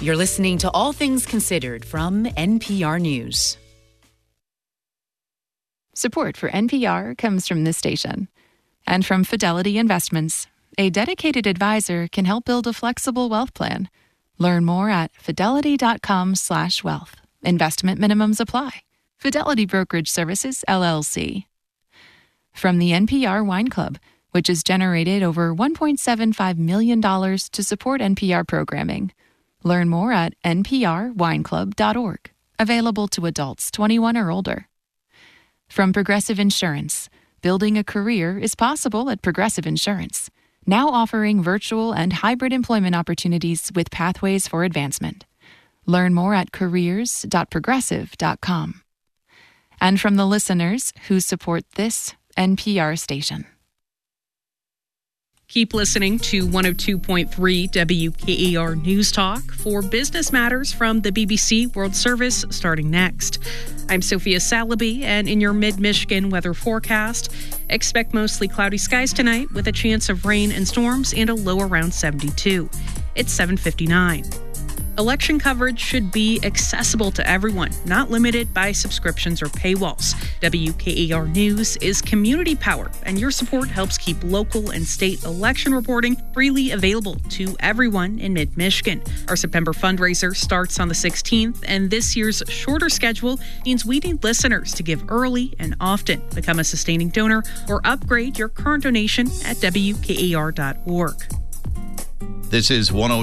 You're listening to All Things Considered from NPR News. Support for NPR comes from this station and from Fidelity Investments. A dedicated advisor can help build a flexible wealth plan. Learn more at fidelity.com/wealth. Investment minimums apply. Fidelity Brokerage Services, LLC. From the NPR Wine Club, which has generated over $1.75 million to support NPR programming. Learn more at nprwineclub.org. Available to adults 21 or older. From Progressive Insurance, building a career is possible at Progressive Insurance, now offering virtual and hybrid employment opportunities with pathways for advancement. Learn more at careers.progressive.com. And from the listeners who support this NPR station. Keep listening to 102.3 WKER News Talk for business matters from the BBC World Service starting next. I'm Sophia Salaby, and in your mid-Michigan weather forecast, expect mostly cloudy skies tonight with a chance of rain and storms and a low around 72. It's 7:59. Election coverage should be accessible to everyone, not limited by subscriptions or paywalls. WKER News is community-powered, and your support helps keep local and state election reporting freely available to everyone in mid-Michigan. Our September fundraiser starts on the 16th, and this year's shorter schedule means we need listeners to give early and often. Become a sustaining donor or upgrade your current donation at WKER.org. This is 102.